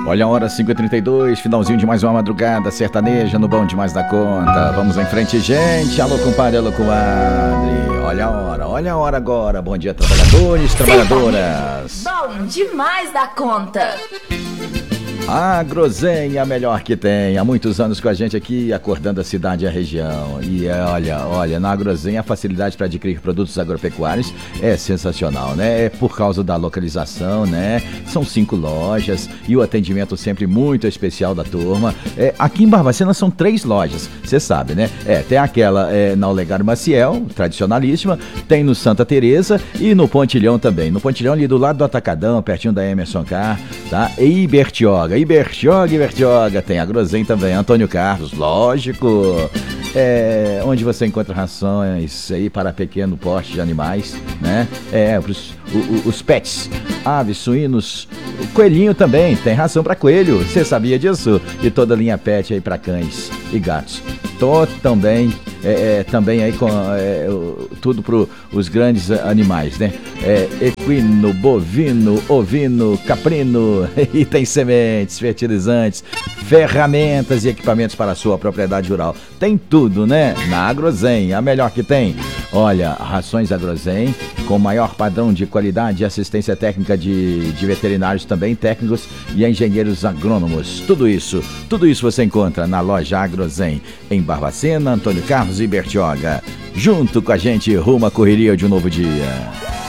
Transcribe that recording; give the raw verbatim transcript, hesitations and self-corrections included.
Olha a hora, cinco e trinta e dois, finalzinho de mais uma madrugada sertaneja no Bom Demais da Conta. Vamos em frente, gente. Alô, compadre, alô, comadre. Olha a hora, olha a hora agora. Bom dia, trabalhadores, trabalhadoras. Bom Demais da Conta. A Grosenha, a melhor que tem. Há muitos anos com a gente aqui, acordando a cidade e a região. E olha, olha, na Grosenha a facilidade para adquirir produtos agropecuários é sensacional, né? É por causa da localização, né? São cinco lojas e o atendimento sempre muito especial da turma. É, aqui em Barbacena são três lojas, você sabe, né? É, tem aquela é, na Olegário Maciel, tradicionalíssima, tem no Santa Teresa e no Pontilhão também. No Pontilhão ali do lado do Atacadão, pertinho da Emerson Car, tá? E Bertioga. Ibertioga, Ibertioga, tem a Grosenha também, Antônio Carlos, lógico, é, onde você encontra rações aí para pequeno porte de animais, né, é, os, os, os pets, aves, suínos, o coelhinho também, tem ração para coelho, você sabia disso? E toda a linha pet aí para cães e gatos, tô também, é, é, também aí com é, tudo para os grandes animais, né, é, equino, bovino, ovino, caprino, e tem sementes, fertilizantes, ferramentas e equipamentos para a sua propriedade rural. Tem tudo, né? Na Agrozen, a melhor que tem. Olha, rações Agrozen, com maior padrão de qualidade e assistência técnica de, de veterinários também, técnicos e engenheiros agrônomos. Tudo isso, tudo isso você encontra na loja Agrozen, em Barbacena, Antônio Carlos e Bertioga. Junto com a gente, rumo à correria de um novo dia.